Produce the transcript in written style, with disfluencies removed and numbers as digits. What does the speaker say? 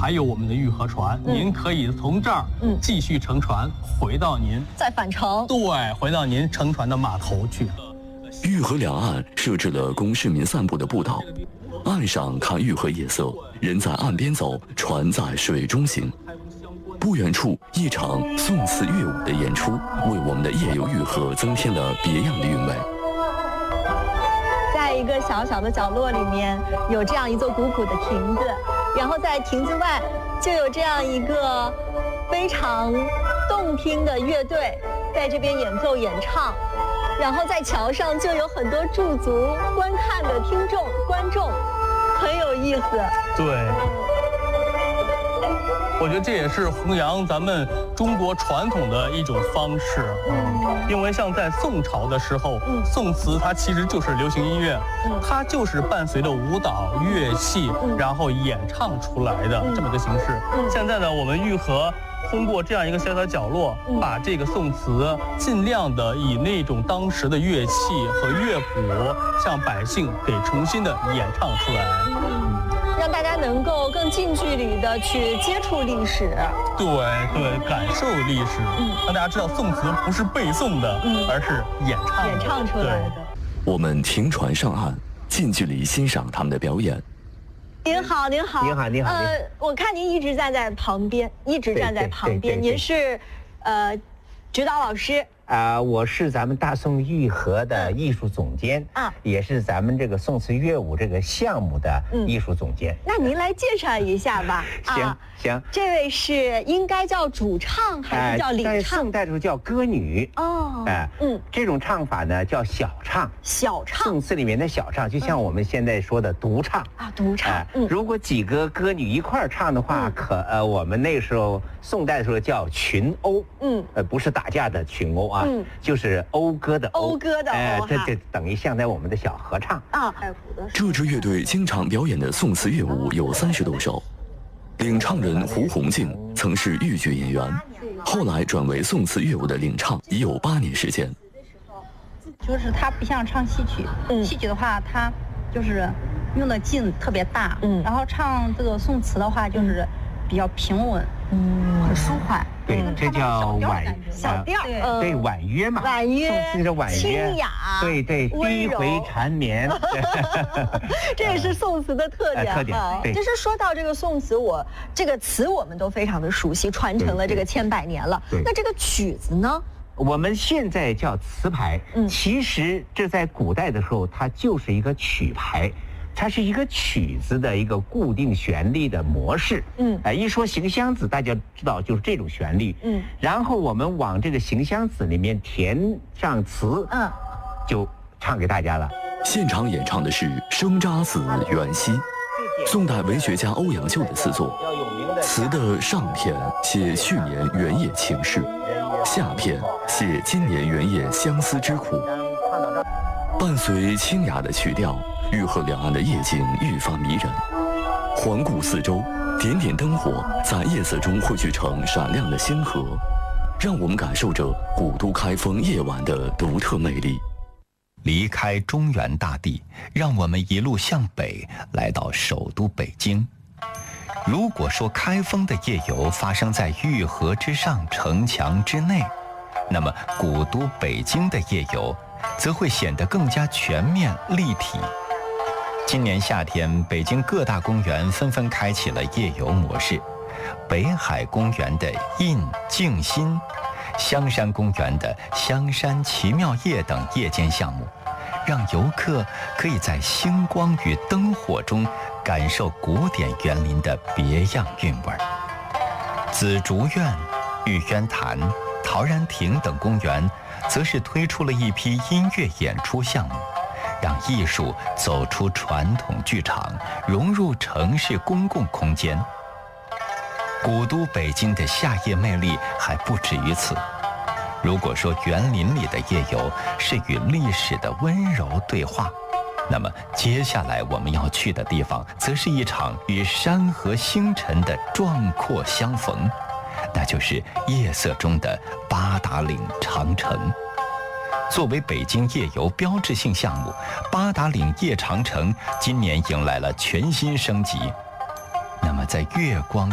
还有我们的玉河船，您可以从这儿继续乘船回到您再返程， 对，回到您乘船的码头去。 玉河两岸设置了供市民散步的步道，岸上看玉河夜色，人在岸边走，船在水中行。不远处，一场宋词乐舞的演出，为我们的夜游玉河增添了别样的韵味。 在一个小小的角落里面，有这样一座古朴的亭子，然后在亭子外就有这样一个非常动听的乐队在这边演奏演唱，然后在桥上就有很多驻足观看的观众，很有意思。 对。我觉得这也是弘扬咱们中国传统的一种方式。因为像在宋朝的时候，宋词它其实就是流行音乐，它就是伴随着舞蹈、乐器，然后演唱出来的这么一个形式。现在呢，我们玉河通过这样一个小小角落，把这个宋词尽量的以那种当时的乐器和乐谱，向百姓给重新的演唱出来。 让大家能够更近距离的去接触历史， 对，感受历史，让大家知道宋词不是背诵的，而是演唱出来的。 我们停船上岸，近距离欣赏他们的表演。 您好。我看您一直站在旁边， 对您是指导老师。 我是咱们大宋玉河的艺术总监也是咱们这个宋词乐舞这个项目的艺术总监。 那您来介绍一下吧。 行， 这位是应该叫主唱还是叫领唱？ 在宋代的时候叫歌女。这种唱法呢叫小唱。宋词里面的小唱，就像我们现在说的独唱独唱。 如果几个歌女一块儿唱的话，我们那时候宋代的时候叫群殴。不是打架的群殴就是讴歌的讴。这等于像在我们的小合唱这支乐队经常表演的宋词乐舞有30多首。领唱人胡红静曾是豫剧演员，后来转为宋词乐舞的领唱，已有8年时间。 就是它不像唱戏曲，戏曲的话它就是用的劲特别大，然后唱这个宋词的话就是比较平稳，很舒缓。 对，这叫小调。 对，婉约嘛。 婉约， 宋词的婉约， 清雅。 对，低回缠绵。 这也是宋词的特点。其实说到这个宋词，这个词我们都非常的熟悉，传承了这个千百年了。那这个曲子呢？ 我们现在叫词牌，其实这在古代的时候，它就是一个曲牌。它是一个曲子的一个固定旋律的模式。一说行香子，大家知道就是这种旋律。然后我们往这个行香子里面填上词，就唱给大家了。 现场演唱的是《生查子·元夕》，宋代文学家欧阳修的词作。词的上片写去年原野情事，下片写今年原野相思之苦。伴随清雅的曲调，玉河两岸的夜景愈发迷人。环顾四周，点点灯火在夜色中汇聚成闪亮的星河，让我们感受着古都开封夜晚的独特魅力。 离开中原大地，让我们一路向北，来到首都北京。如果说开封的夜游发生在玉河之上、城墙之内，那么古都北京的夜游则会显得更加全面立体。今年夏天，北京各大公园纷纷开启了夜游模式。北海公园的印静心，香山公园的香山奇妙夜等夜间项目，让游客可以在星光与灯火中感受古典园林的别样韵味。紫竹院、玉渊潭、陶然亭等公园则是推出了一批音乐演出项目，让艺术走出传统剧场，融入城市公共空间。古都北京的夏夜魅力还不止于此。如果说园林里的夜游是与历史的温柔对话，那么接下来我们要去的地方，则是一场与山河星辰的壮阔相逢，那就是夜色中的八达岭长城。作为北京夜游标志性项目，八达岭夜长城今年迎来了全新升级。那么在月光